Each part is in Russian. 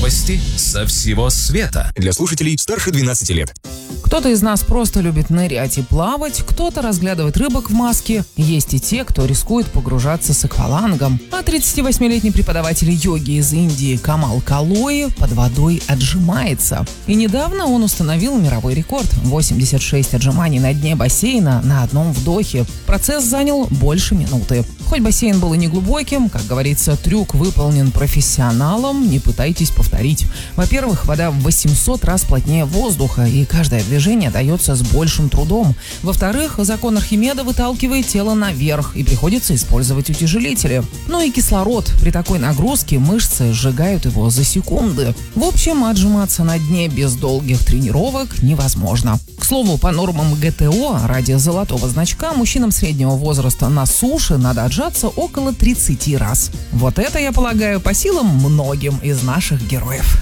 Новости со всего света. Для слушателей старше 12 лет. Кто-то из нас просто любит нырять и плавать, кто-то разглядывает рыбок в маске. Есть и те, кто рискует погружаться с аквалангом. А 38-летний преподаватель йоги из Индии Камал Калои под водой отжимается. И недавно он установил мировой рекорд – 86 отжиманий на дне бассейна на одном вдохе. Процесс занял больше минуты. Хоть бассейн был и неглубоким, как говорится, трюк выполнен профессионалом, не пытайтесь повторить. Во-первых, вода в 800 раз плотнее воздуха, и каждое движение дается с большим трудом. Во-вторых, закон Архимеда выталкивает тело наверх, и приходится использовать утяжелители. Ну и кислород. При такой нагрузке мышцы сжигают его за секунды. В общем, отжиматься на дне без долгих тренировок невозможно. К слову, по нормам ГТО, ради золотого значка мужчинам среднего возраста на суше надо отжаться около 30 раз. Вот это, я полагаю, по силам многим из наших героев.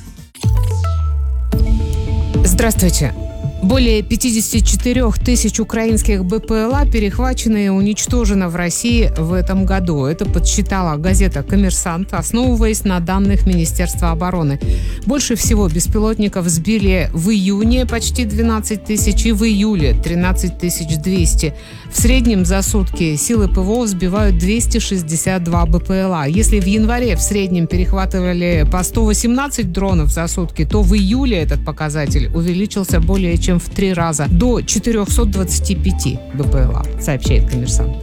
Здравствуйте. Более 54 тысяч украинских БПЛА перехвачено и уничтожено в России в этом году. Это подсчитала газета «Коммерсант», основываясь на данных Министерства обороны. Больше всего беспилотников сбили в июне почти 12 тысяч и в июле 13 200. В среднем за сутки силы ПВО сбивают 262 БПЛА. Если в январе в среднем перехватывали по 118 дронов за сутки, то в июле этот показатель увеличился более чем в 3 раза, до 425 БПЛА, сообщает «Коммерсант».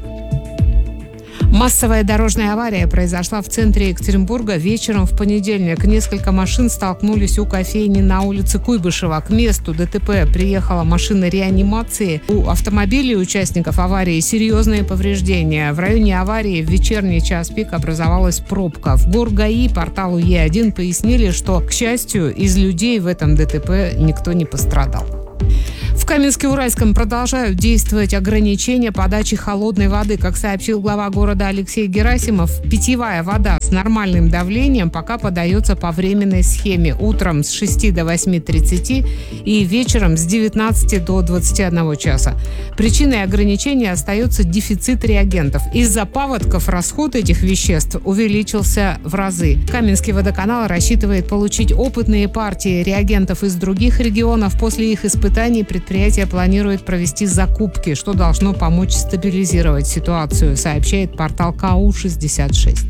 Массовая дорожная авария произошла в центре Екатеринбурга вечером в понедельник. Несколько машин столкнулись у кофейни на улице Куйбышева. К месту ДТП приехала машина реанимации. У автомобилей участников аварии серьезные повреждения. В районе аварии в вечерний час пик образовалась пробка. В ГОР-ГАИ порталу Е1 пояснили, что, к счастью, из людей в этом ДТП никто не пострадал. В Каменске-Уральском продолжают действовать ограничения подачи холодной воды. Как сообщил глава города Алексей Герасимов, питьевая вода с нормальным давлением пока подается по временной схеме. Утром с 6 до 8:30 и вечером с 19 до 21 часа. Причиной ограничения остается дефицит реагентов. Из-за паводков расход этих веществ увеличился в разы. Каменский водоканал рассчитывает получить опытные партии реагентов из других регионов. После их испытаний предприятие планирует провести закупки, что должно помочь стабилизировать ситуацию, сообщает портал КАУ-66.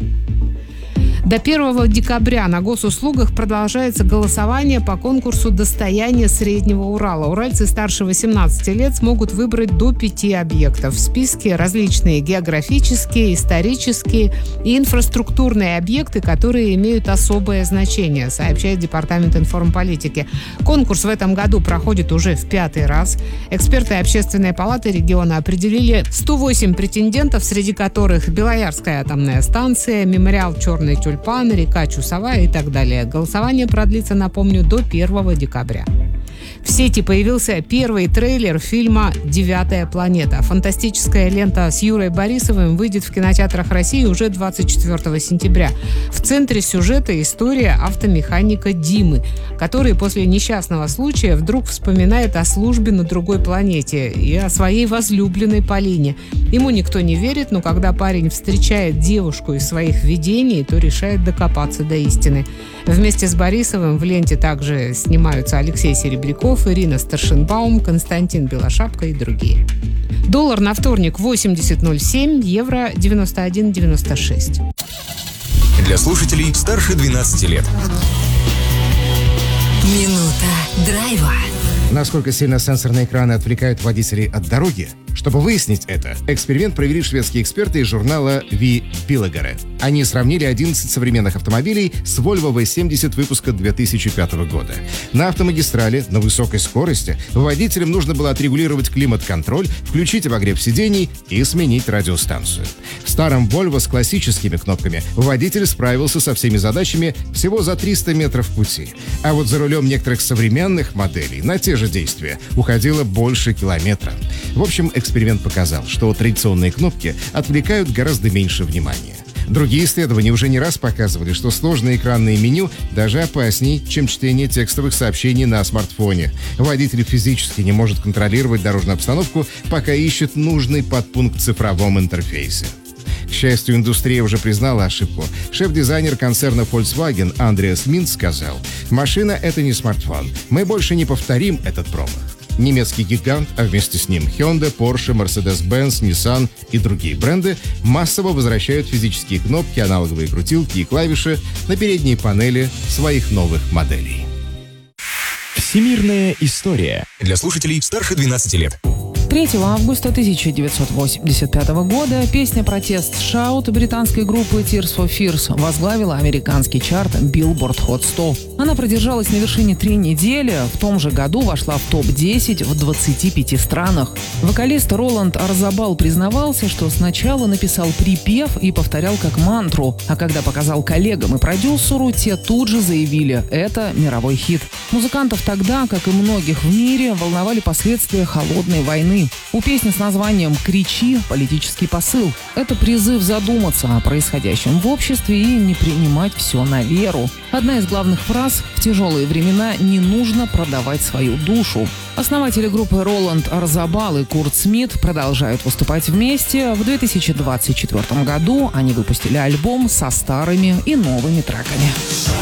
До 1 декабря на госуслугах продолжается голосование по конкурсу «Достояние Среднего Урала». Уральцы старше 18 лет смогут выбрать до 5 объектов. В списке различные географические, исторические и инфраструктурные объекты, которые имеют особое значение, сообщает Департамент информполитики. Конкурс в этом году проходит уже в 5-й раз. Эксперты Общественной палаты региона определили 108 претендентов, среди которых Белоярская атомная станция, мемориал «Черный тюльпан», река Чусовая и так далее. Голосование продлится, напомню, до 1 декабря. В сети появился первый трейлер фильма «Девятая планета». Фантастическая лента с Юрой Борисовым выйдет в кинотеатрах России уже 24 сентября. В центре сюжета история автомеханика Димы, который после несчастного случая вдруг вспоминает о службе на другой планете и о своей возлюбленной Полине. Ему никто не верит, но когда парень встречает девушку из своих видений, то решает докопаться до истины. Вместе с Борисовым в ленте также снимаются Алексей Серебряков, Ирина Старшенбаум, Константин Белошапка и другие. Доллар на вторник 80.07, евро 91.96. Для слушателей старше 12 лет. Минута драйва. Насколько сильно сенсорные экраны отвлекают водителей от дороги? Чтобы выяснить это, эксперимент провели шведские эксперты из журнала Ви Bilegare. Они сравнили 11 современных автомобилей с Volvo V70 выпуска 2005 года. На автомагистрали на высокой скорости водителям нужно было отрегулировать климат-контроль, включить обогрев сидений и сменить радиостанцию. В старом Volvo с классическими кнопками водитель справился со всеми задачами всего за 300 метров пути. А вот за рулем некоторых современных моделей на те же действия уходило больше километра. В общем, эксперимент показал, что традиционные кнопки отвлекают гораздо меньше внимания. Другие исследования уже не раз показывали, что сложные экранные меню даже опаснее, чем чтение текстовых сообщений на смартфоне. Водитель физически не может контролировать дорожную обстановку, пока ищет нужный подпункт в цифровом интерфейсе. К счастью, индустрия уже признала ошибку. Шеф-дизайнер концерна Volkswagen Андреас Минц сказал: «Машина — это не смартфон. Мы больше не повторим этот промах». Немецкий гигант, а вместе с ним Hyundai, Porsche, Mercedes-Benz, Nissan и другие бренды массово возвращают физические кнопки, аналоговые крутилки и клавиши на передние панели своих новых моделей. Всемирная история. Для слушателей старше 12 лет. 3 августа 1985 года песня «Протест Shout» британской группы Tears for Fears возглавила американский чарт Billboard Hot 100. Она продержалась на вершине 3 недели, в том же году вошла в топ-10 в 25 странах. Вокалист Роланд Арзабал признавался, что сначала написал припев и повторял как мантру, а когда показал коллегам и продюсеру, те тут же заявили: это мировой хит. Музыкантов тогда, как и многих в мире, волновали последствия холодной войны. У песни с названием «Кричи» политический посыл. Это призыв задуматься о происходящем в обществе и не принимать все на веру. Одна из главных фраз: в тяжелые времена не нужно продавать свою душу. Основатели группы Роланд Арзабал и Курт Смит продолжают выступать вместе. В 2024 году они выпустили альбом со старыми и новыми треками.